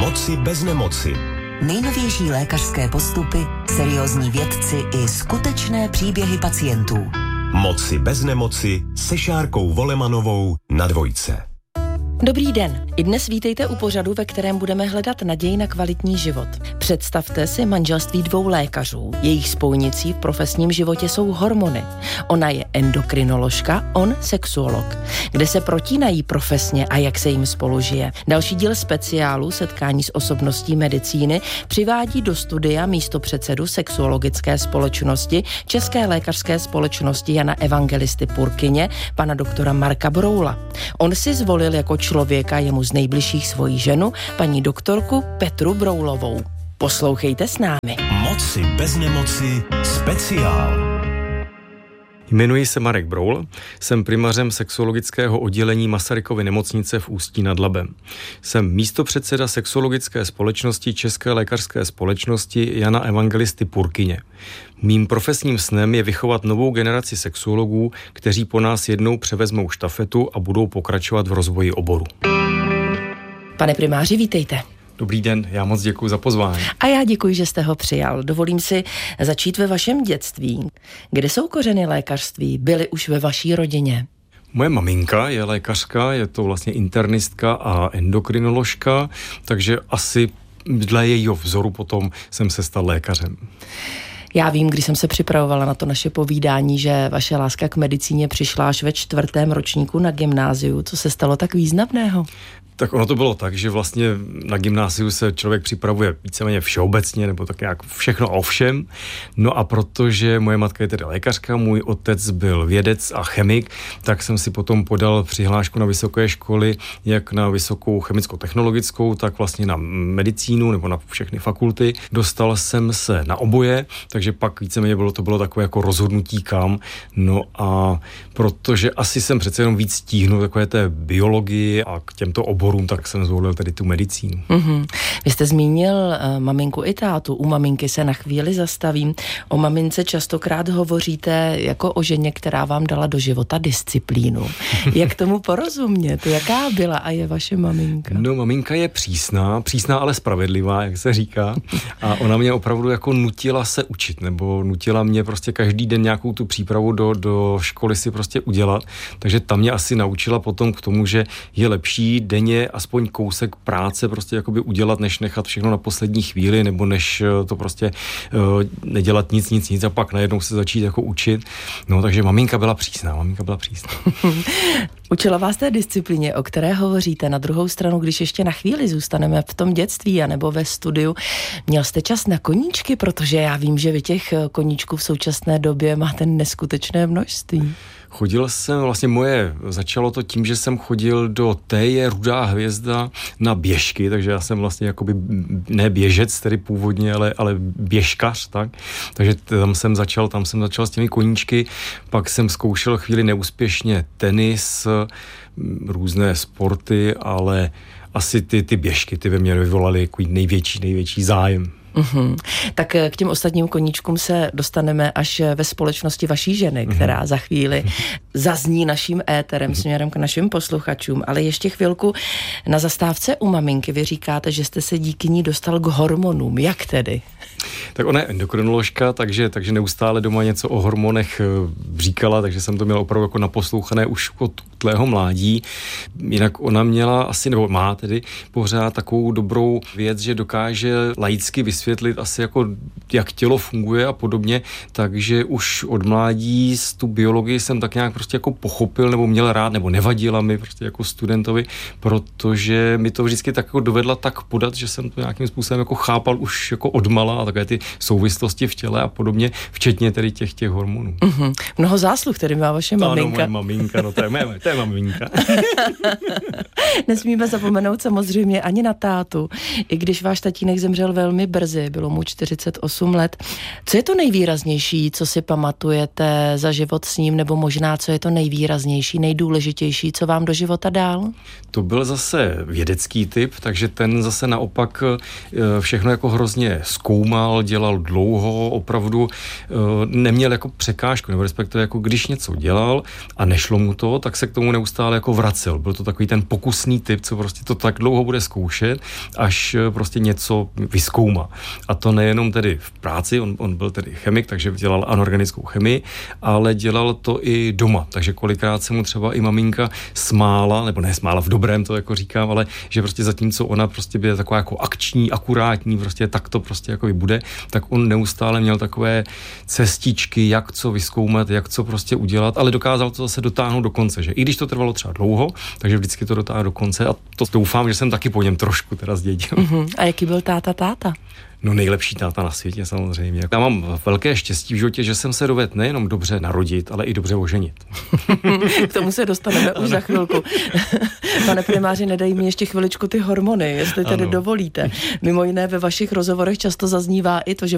Moci bez nemoci. Nejnovější lékařské postupy, seriózní vědci i skutečné příběhy pacientů. Moci bez nemoci se Šárkou Volemanovou na Dvojce. Dobrý den. I dnes vítejte u pořadu, ve kterém budeme hledat naději na kvalitní život. Představte si manželství dvou lékařů. Jejich spojnicí v profesním životě jsou hormony. Ona je endokrinoložka, on sexuolog. Kde se protínají profesně a jak se jim spolu žije. Další díl speciálu Setkání s osobností medicíny přivádí do studia místopředsedu Sexuologické společnosti České lékařské společnosti Jana Evangelisty Purkyně, pana doktora Marka Broula. On si zvolil jako člověka jemu z nejbližších svoji ženu, paní doktorku Petru Broulovou. Poslouchejte s námi. Moci bez nemoci speciál. Jmenuji se Marek Broul, jsem primářem sexuologického oddělení Masarykovy nemocnice v Ústí nad Labem. Jsem místopředseda Sexuologické společnosti České lékařské společnosti Jana Evangelisty Purkyně. Mým profesním snem je vychovat novou generaci sexuologů, kteří po nás jednou převezmou štafetu a budou pokračovat v rozvoji oboru. Pane primáři, vítejte. Dobrý den, já moc děkuji za pozvání. A já děkuji, že jste ho přijal. Dovolím si začít ve vašem dětství. Kde jsou kořeny lékařství? Byly už ve vaší rodině? Moje maminka je lékařka, je to vlastně internistka a endokrinoložka, takže asi dle jejího vzoru potom jsem se stal lékařem. Já vím, když jsem se připravovala na to naše povídání, že vaše láska k medicíně přišla až ve 4. ročníku na gymnáziu. Co se stalo tak významného? Tak ono to bylo tak, že vlastně na gymnáziu se člověk připravuje víceméně všeobecně, nebo tak nějak všechno o všem. No a protože moje matka je tedy lékařka, můj otec byl vědec a chemik, tak jsem si potom podal přihlášku na vysoké školy, jak na vysokou chemicko-technologickou, tak vlastně na medicínu nebo na všechny fakulty. Dostal jsem se na oboje, takže pak víceméně to bylo takové jako rozhodnutí kam. No a protože asi jsem přece jenom víc stíhnul takové té biologii a k těmto oborům, tak jsem zvolil tedy tu medicínu. Mm-hmm. Vy jste zmínil maminku i tátu. U maminky se na chvíli zastavím. O mamince častokrát hovoříte jako o ženě, která vám dala do života disciplínu. Jak tomu porozumět? Jaká byla a je vaše maminka? No, maminka je přísná, ale spravedlivá, jak se říká. A ona mě opravdu jako nutila se učit, nebo nutila mě prostě každý den nějakou tu přípravu do školy si prostě udělat. Takže ta mě asi naučila potom k tomu, že je lepší denně aspoň kousek práce prostě jakoby udělat, než nechat všechno na poslední chvíli, nebo než to prostě nedělat nic a pak najednou se začít jako učit. No, takže maminka byla přísná. Učila vás té disciplíně, o které hovoříte. Na druhou stranu, když ještě na chvíli zůstaneme v tom dětství anebo ve studiu, měl jste čas na koníčky, protože já vím, že vy těch koníčků v současné době máte neskutečné množství. Chodil jsem, začalo to tím, že jsem chodil do Teje Rudá hvězda na běžky, takže já jsem vlastně jakoby ne běžec, tedy původně, ale běžkař, tak. Takže tam jsem začal s těmi koníčky, pak jsem zkoušel chvíli neúspěšně tenis, různé sporty, ale asi ty běžky, ty ve mě vyvolaly jako největší zájem. Uhum. Tak k těm ostatním koníčkům se dostaneme až ve společnosti vaší ženy, která za chvíli zazní naším éterem směrem k našim posluchačům, ale ještě chvilku na zastávce u maminky. Vy říkáte, že jste se díky ní dostal k hormonům. Jak tedy? Tak ona je endokrinoložka, takže neustále doma něco o hormonech říkala, takže jsem to měl opravdu jako naposlouchané už od útlého mládí. Jinak ona měla asi, nebo má tedy pořád takovou dobrou věc, že dokáže laicky vysvětlit asi jako jak tělo funguje a podobně, takže už od mládí tu biologii jsem tak nějak prostě jako pochopil nebo měl rád, nebo nevadila mi prostě jako studentovi, protože mi to vždycky tak jako dovedla tak podat, že jsem to nějakým způsobem jako chápal už jako odmala a takové ty souvislosti v těle a podobně, včetně tedy těch hormonů. Mm-hmm. Mnoho zásluh tedy má vaše maminka. Ano, moje maminka, no to je maminka. Nesmíme zapomenout samozřejmě ani na tátu. I když váš tatínek zemřel velmi brzy, brzy, bylo mu 48 let. Co je to nejvýraznější, co si pamatujete za život s ním, nebo možná co je to nejvýraznější, nejdůležitější, co vám do života dál? To byl zase vědecký typ, takže ten zase naopak všechno jako hrozně zkoumal, dělal dlouho, opravdu neměl jako překážku, nebo respektive jako když něco dělal a nešlo mu to, tak se k tomu neustále jako vracel. Byl to takový ten pokusný typ, co prostě to tak dlouho bude zkoušet, až prostě něco vyzkoumá. A to nejenom tedy v práci, on byl tedy chemik, takže dělal anorganickou chemii, ale dělal to i doma. Takže kolikrát se mu třeba i maminka smála, nebo ne smála v dobrém, to jako říkám, ale že prostě zatímco ona prostě byla taková jako akční, akurátní, prostě tak to prostě jako bude, tak on neustále měl takové cestičky, jak co vyzkoumat, jak co prostě udělat, ale dokázal to zase dotáhnout do konce, že i když to trvalo třeba dlouho, takže vždycky to dotáhl do konce a to doufám, že jsem taky po něm trošku teda zdědil. A jaký byl táta? No nejlepší táta na světě samozřejmě. Já mám velké štěstí v životě, že jsem se dovedl nejenom dobře narodit, ale i dobře oženit. K tomu se dostaneme už za chvilku. Pane primáři, nedají mi ještě chviličku ty hormony, jestli tedy dovolíte. Mimo jiné ve vašich rozhovorech často zaznívá i to, že